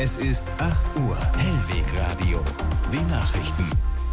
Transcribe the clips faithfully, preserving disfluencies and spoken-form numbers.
Es ist acht Uhr. Hellwegradio. Die Nachrichten.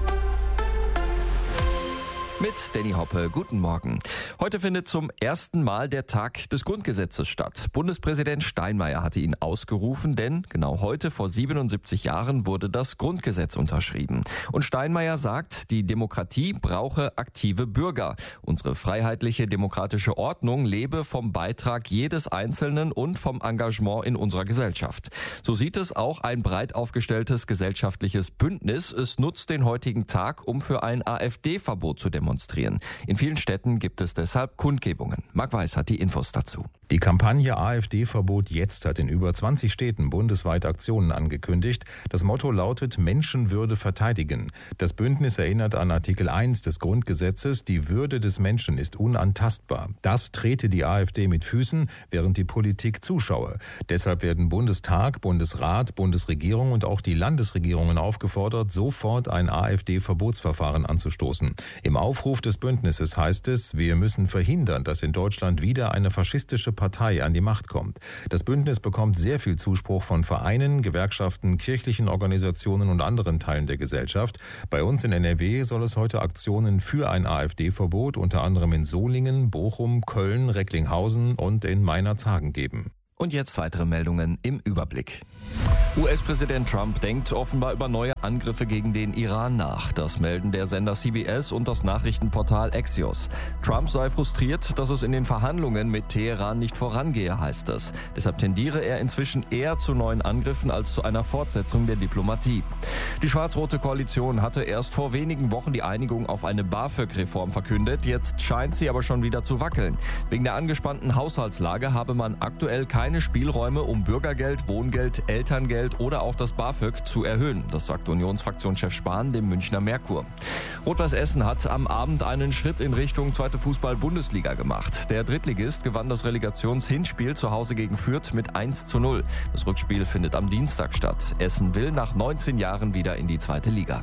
Mit Danny Hoppe, guten Morgen. Heute findet zum ersten Mal der Tag des Grundgesetzes statt. Bundespräsident Steinmeier hatte ihn ausgerufen, denn genau heute vor siebenundsiebzig Jahren wurde das Grundgesetz unterschrieben. Und Steinmeier sagt, die Demokratie brauche aktive Bürger. Unsere freiheitliche demokratische Ordnung lebe vom Beitrag jedes Einzelnen und vom Engagement in unserer Gesellschaft. So sieht es auch ein breit aufgestelltes gesellschaftliches Bündnis. Es nutzt den heutigen Tag, um für ein AfD-Verbot zu demonstrieren. In vielen Städten gibt es deshalb Kundgebungen. Marc Weiß hat die Infos dazu. Die Kampagne AfD-Verbot jetzt hat in über zwanzig Städten bundesweit Aktionen angekündigt. Das Motto lautet Menschenwürde verteidigen. Das Bündnis erinnert an Artikel eins des Grundgesetzes, die Würde des Menschen ist unantastbar. Das trete die AfD mit Füßen, während die Politik zuschaue. Deshalb werden Bundestag, Bundesrat, Bundesregierung und auch die Landesregierungen aufgefordert, sofort ein AfD-Verbotsverfahren anzustoßen. Im Aufruf des Bündnisses heißt es, wir müssen verhindern, dass in Deutschland wieder eine faschistische Partei an die Macht kommt. Das Bündnis bekommt sehr viel Zuspruch von Vereinen, Gewerkschaften, kirchlichen Organisationen und anderen Teilen der Gesellschaft. Bei uns in N R W soll es heute Aktionen für ein AfD-Verbot unter anderem in Solingen, Bochum, Köln, Recklinghausen und in Meinerzhagen geben. Und jetzt weitere Meldungen im Überblick. U S-Präsident Trump denkt offenbar über neue Angriffe gegen den Iran nach. Das melden der Sender C B S und das Nachrichtenportal Axios. Trump sei frustriert, dass es in den Verhandlungen mit Teheran nicht vorangehe, heißt es. Deshalb tendiere er inzwischen eher zu neuen Angriffen als zu einer Fortsetzung der Diplomatie. Die schwarz-rote Koalition hatte erst vor wenigen Wochen die Einigung auf eine BAföG-Reform verkündet. Jetzt scheint sie aber schon wieder zu wackeln. Wegen der angespannten Haushaltslage habe man aktuell keine Spielräume, um Bürgergeld, Wohngeld, Elterngeld oder auch das BAföG zu erhöhen. Das sagt Unionsfraktionschef Spahn dem Münchner Merkur. Rot-Weiß Essen hat am Abend einen Schritt in Richtung zweite Fußball-Bundesliga gemacht. Der Drittligist gewann das Relegationshinspiel zu Hause gegen Fürth mit eins zu null. Das Rückspiel findet am Dienstag statt. Essen will nach neunzehn Jahren wieder in die zweite Liga.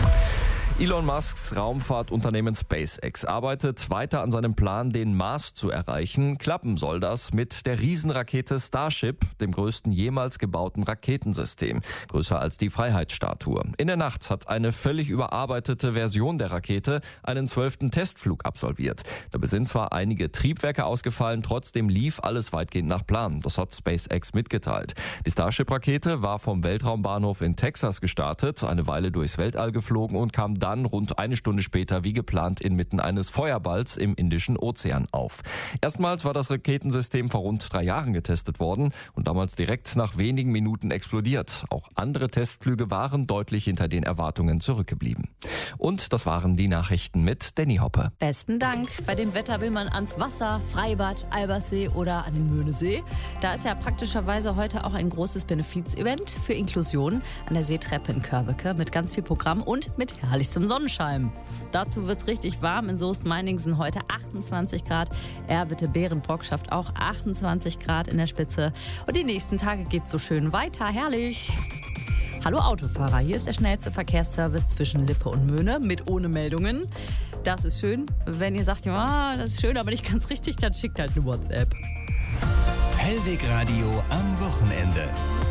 Elon Musks Raumfahrtunternehmen SpaceX arbeitet weiter an seinem Plan, den Mars zu erreichen. Klappen soll das mit der Riesenrakete Starship, dem größten jemals gebauten Raketensystem, größer als die Freiheitsstatue. In der Nacht hat eine völlig überarbeitete Version der Rakete einen zwölften Testflug absolviert. Dabei sind zwar einige Triebwerke ausgefallen, trotzdem lief alles weitgehend nach Plan. Das hat SpaceX mitgeteilt. Die Starship-Rakete war vom Weltraumbahnhof in Texas gestartet, eine Weile durchs Weltall geflogen und kam dann rund eine Stunde später wie geplant inmitten eines Feuerballs im Indischen Ozean auf. Erstmals war das Raketensystem vor rund drei Jahren getestet worden und damals direkt nach wenigen Minuten explodiert. Auch andere Testflüge waren deutlich hinter den Erwartungen zurückgeblieben. Und das waren die Nachrichten mit Danny Hoppe. Besten Dank. Bei dem Wetter will man ans Wasser, Freibad, Albersee oder an den Möhnesee. Da ist ja praktischerweise heute auch ein großes Benefizevent für Inklusion an der Seetreppe in Körbeke mit ganz viel Programm und mit herrlichstem Sonnenschein. Dazu wird's richtig warm. In Soest-Meiningen heute achtundzwanzig Grad. Erwitte-Berenbrock schafft auch achtundzwanzig Grad in der Spitze. Und die nächsten Tage geht's so schön weiter. Herrlich. Hallo Autofahrer, hier ist der schnellste Verkehrsservice zwischen Lippe und Möhne mit ohne Meldungen. Das ist schön. Wenn ihr sagt, ja, das ist schön, aber nicht ganz richtig, dann schickt halt eine WhatsApp. Hellwegradio am Wochenende.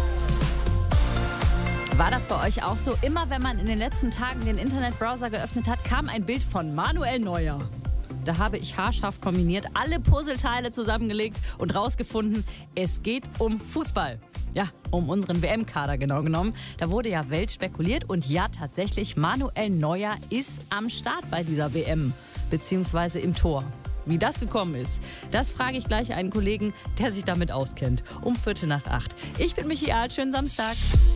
War das bei euch auch so? Immer wenn man in den letzten Tagen den Internetbrowser geöffnet hat, kam ein Bild von Manuel Neuer. Da habe ich haarscharf kombiniert, alle Puzzleteile zusammengelegt und rausgefunden, es geht um Fußball. Ja, um unseren W M-Kader genau genommen. Da wurde ja wild spekuliert und ja, tatsächlich, Manuel Neuer ist am Start bei dieser W M, beziehungsweise im Tor. Wie das gekommen ist, das frage ich gleich einen Kollegen, der sich damit auskennt. Um Viertel nach acht. Ich bin Michi Ahl, schönen Samstag.